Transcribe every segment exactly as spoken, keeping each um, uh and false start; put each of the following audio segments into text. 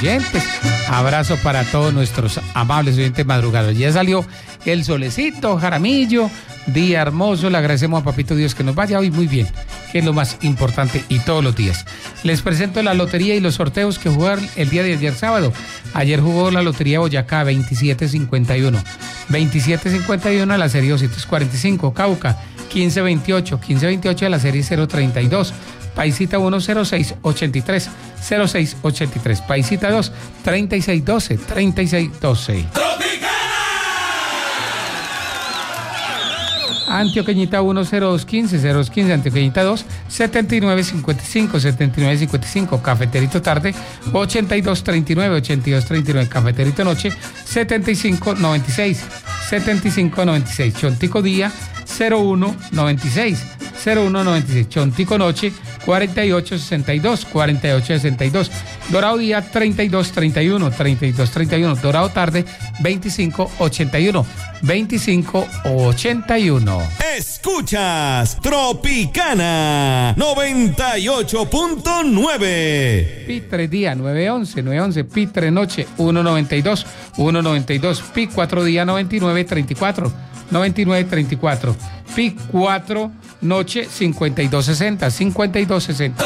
oyentes. Abrazo para todos nuestros amables oyentes madrugadores. Ya salió el solecito, Jaramillo, día hermoso. Le agradecemos a Papito Dios que nos vaya hoy muy bien, que es lo más importante, y todos los días. Les presento la lotería y los sorteos que jugaron el día de ayer sábado. Ayer jugó la lotería Boyacá veintisiete cincuenta y uno. veintisiete cincuenta y uno de la serie doscientos cuarenta y cinco. Cauca quince veintiocho. quince veintiocho de la serie cero treinta y dos. Paisita uno cero seis ochenta y tres. cero seis ochenta y tres. Paisita dos treinta y seis doce. treinta y seis doce. Antioqueñita uno cero dos quince. cero dos quince. Antioqueñita dos setenta y nueve cincuenta y cinco. setenta y nueve cincuenta y cinco. Cafeterito tarde ochenta y dos treinta y nueve. ochenta y dos treinta y nueve. Cafeterito noche setenta y cinco noventa y seis. setenta y cinco noventa y seis. Chontico día cero uno noventa y seis. cero uno noventa y seis. Chontico noche cuarenta y ocho sesenta y dos. cuarenta y ocho sesenta y dos. Dorado día treinta y dos treinta y uno. treinta y dos treinta y uno. Dorado tarde veinticinco ochenta y uno. veinticinco ochenta y uno. Escuchas Tropicana noventa y ocho punto nueve. Pitre día nueve once. nueve once. Pitre noche uno noventa y dos. uno noventa y dos. Pi cuatro día noventa y nueve treinta y cuatro. noventa y nueve treinta y cuatro. Pi cuatro noche cincuenta y dos sesenta. cincuenta y dos sesenta.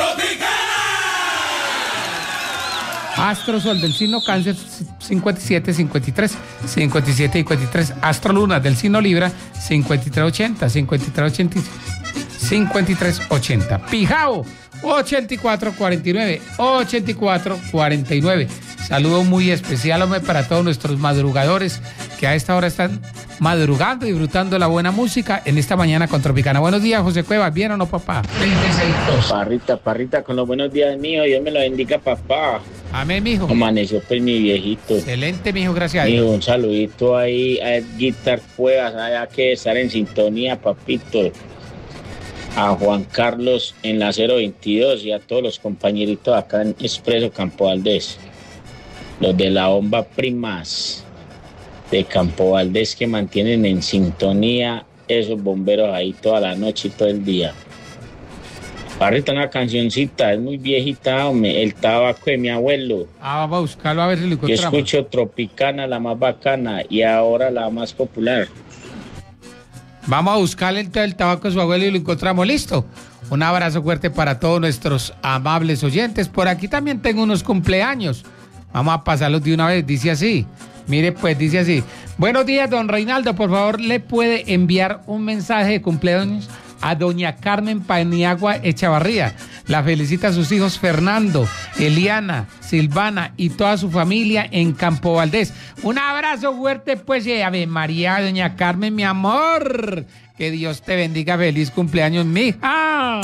Astro Sol del signo Cáncer cincuenta y siete cincuenta y tres. cincuenta y siete cincuenta y tres. Astro Luna del signo Libra cincuenta y tres ochenta. cincuenta y tres ochenta. cincuenta y tres ochenta. Pijao ochenta y cuatro cuarenta y nueve. ochenta y cuatro cuarenta y nueve. Saludo muy especial, hombre, para todos nuestros madrugadores que a esta hora están madrugando y disfrutando la buena música en esta mañana con Tropicana. Buenos días, José Cuevas, ¿bien o no, papá? Parrita, parrita, con los buenos días, mijo. Dios me lo bendiga, papá. Amén, mijo. Amaneció pues mi viejito. Excelente, mijo, gracias a Dios. Mijo, un saludito ahí a Guitar Cuevas, hay que estar en sintonía, papito. A Juan Carlos en la cero veintidós y a todos los compañeritos acá en Expreso Campo Valdés. Los de la bomba Primas de Campo Valdés que mantienen en sintonía esos bomberos ahí toda la noche y todo el día. Parrita, una cancioncita, es muy viejita, hombre, El tabaco de mi abuelo. Ah, vamos a buscarlo a ver si lo encontramos. Yo escucho Tropicana, la más bacana, y ahora la más popular. Vamos a buscarle el, el tabaco de su abuelo y lo encontramos. Listo. Un abrazo fuerte para todos nuestros amables oyentes. Por aquí también tengo unos cumpleaños. Vamos a pasarlos de una vez. Dice así. Mire, pues dice así. Buenos días, don Reinaldo. Por favor, ¿le puede enviar un mensaje de cumpleaños a doña Carmen Paniagua Echavarría? La felicita a sus hijos Fernando, Eliana, Silvana y toda su familia en Campo Valdés. Un abrazo fuerte, pues, eh, Ave María, doña Carmen, mi amor. Que Dios te bendiga. Feliz cumpleaños, mija.